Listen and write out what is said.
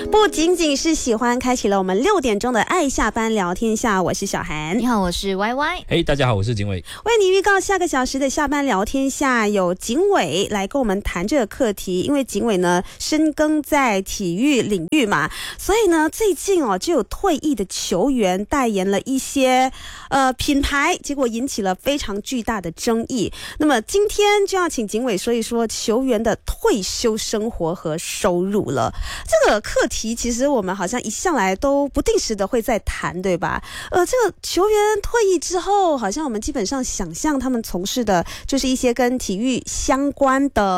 不仅仅是喜欢，开启了我们6点钟的爱下班聊天下。我是小涵， 你好，我是 YY。 大家好，我是景伟。 为你预告下个小时的下班聊天下，有景伟来跟我们谈这个课题。因为景伟呢深耕在体育领域嘛，所以呢最近就有退役的球员代言了一些品牌，结果引起了非常巨大的争议。那么今天就要请景伟说一说球员的退休生活和收入了。这个课题其实我们好像一向来都不定时的会在谈，对吧？这个球员退役之后，好像我们基本上想象他们从事的就是一些跟体育相关的